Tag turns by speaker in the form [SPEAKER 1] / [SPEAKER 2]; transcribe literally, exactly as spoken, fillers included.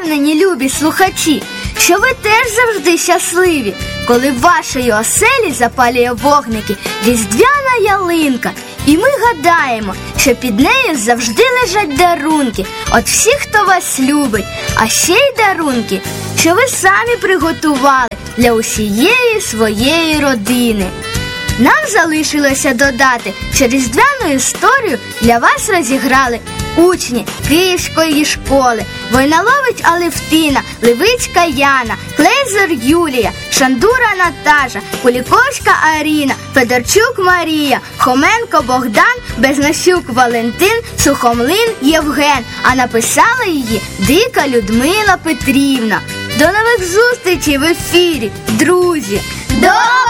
[SPEAKER 1] впевнені, любі слухачі, що ви теж завжди щасливі, коли в вашій оселі запалює вогники різдвяна ялинка. І ми гадаємо, що під нею завжди лежать дарунки от всіх, хто вас любить, а ще й дарунки, що ви самі приготували для усієї своєї родини. Нам залишилося додати, що різдвяну історію для вас розіграли учні Київської школи: Войналович Алевтина, Левицька Яна, Клейзер Юлія, Шандура Наташа, Куліковська Аріна, Федорчук Марія, Хоменко Богдан, Безносюк Валентин, Сухомлин Євген, а написала її Дика Людмила Петрівна. До нових зустрічей в ефірі, друзі! До